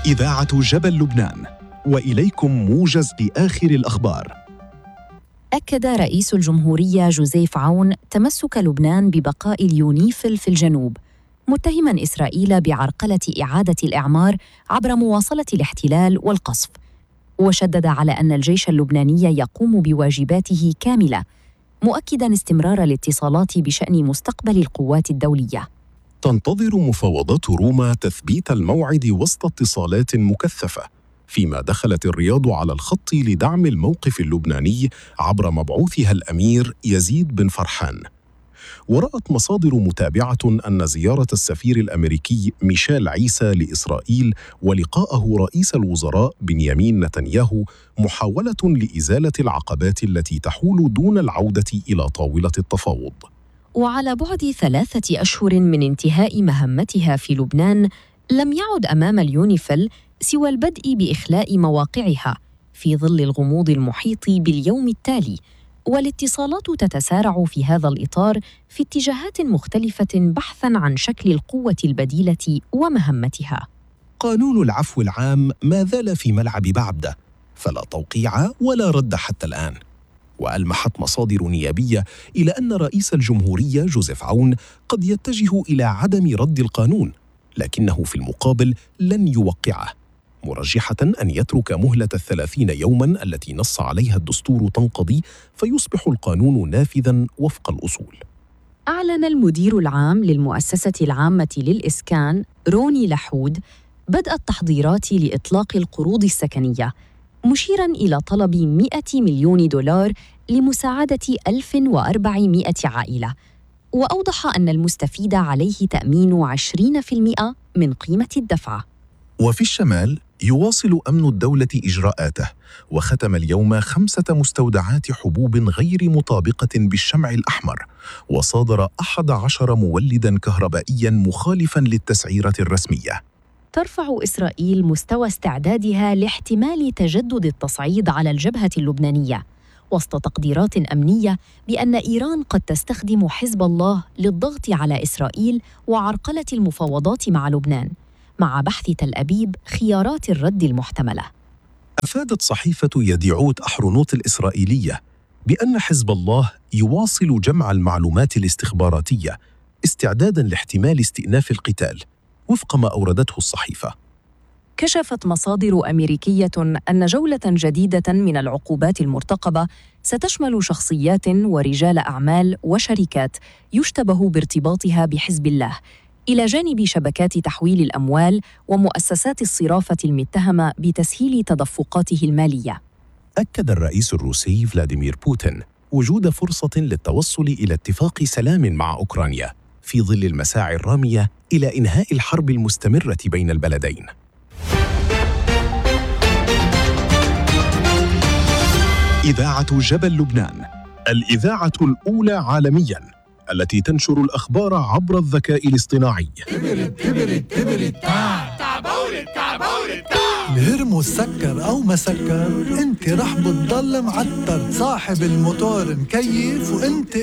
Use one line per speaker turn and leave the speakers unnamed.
إذاعة جبل لبنان، وإليكم موجز لآخر الأخبار.
أكد رئيس الجمهورية جوزيف عون تمسك لبنان ببقاء اليونيفيل في الجنوب، متهماً إسرائيل بعرقلة إعادة الإعمار عبر مواصلة الاحتلال والقصف، وشدد على أن الجيش اللبناني يقوم بواجباته كاملة، مؤكداً استمرار الاتصالات بشأن مستقبل القوات الدولية.
تنتظر مفاوضات روما تثبيت الموعد وسط اتصالات مكثفة، فيما دخلت الرياض على الخط لدعم الموقف اللبناني عبر مبعوثها الأمير يزيد بن فرحان. ورأت مصادر متابعة أن زيارة السفير الأمريكي ميشيل عيسى لإسرائيل ولقاءه رئيس الوزراء بنيامين نتنياهو محاولة لإزالة العقبات التي تحول دون العودة إلى طاولة التفاوض.
وعلى بعد 3 أشهر من انتهاء مهمتها في لبنان، لم يعد أمام اليونيفيل سوى البدء بإخلاء مواقعها في ظل الغموض المحيط باليوم التالي، والاتصالات تتسارع في هذا الإطار في اتجاهات مختلفة بحثاً عن شكل القوة البديلة ومهمتها.
قانون العفو العام ما زال في ملعب بعبدة، فلا توقيع ولا رد حتى الآن. وألمحت مصادر نيابية إلى أن رئيس الجمهورية جوزيف عون قد يتجه إلى عدم رد القانون، لكنه في المقابل لن يوقعه، مرجحة أن يترك مهلة 30 يوماً التي نص عليها الدستور تنقضي، فيصبح القانون نافذاً وفق الأصول.
أعلن المدير العام للمؤسسة العامة للإسكان روني لحود بدء التحضيرات لإطلاق القروض السكنية، مشيراً إلى طلب 100 مليون دولار لمساعدة 1400 عائلة، وأوضح أن المستفيد عليه تأمين 20% من قيمة الدفعة.
وفي الشمال يواصل أمن الدولة إجراءاته، وختم اليوم 5 مستودعات حبوب غير مطابقة بالشمع الأحمر، وصادر 11 مولداً كهربائياً مخالفاً للتسعيرة الرسمية.
ترفع إسرائيل مستوى استعدادها لاحتمال تجدد التصعيد على الجبهة اللبنانية، وسط تقديرات أمنية بأن إيران قد تستخدم حزب الله للضغط على إسرائيل وعرقلة المفاوضات مع لبنان، مع بحث تل أبيب خيارات الرد المحتملة.
أفادت صحيفة يديعوت أحرنوت الإسرائيلية بأن حزب الله يواصل جمع المعلومات الاستخباراتية استعداداً لاحتمال استئناف القتال، وفق ما أوردته الصحيفة.
كشفت مصادر أمريكية أن جولة جديدة من العقوبات المرتقبة ستشمل شخصيات ورجال أعمال وشركات يشتبه بارتباطها بحزب الله، إلى جانب شبكات تحويل الأموال ومؤسسات الصرافة المتهمة بتسهيل تدفقاته المالية.
أكد الرئيس الروسي فلاديمير بوتين وجود فرصة للتوصل إلى اتفاق سلام مع أوكرانيا في ظل المساعي الرامية إلى إنهاء الحرب المستمرة بين البلدين. إذاعة جبل لبنان، الإذاعة الأولى عالمياً التي تنشر الأخبار عبر الذكاء الاصطناعي.
الهرمو سكر أو ما سكر، انت رح بتضل معتر، صاحب الموتور مكيف وانت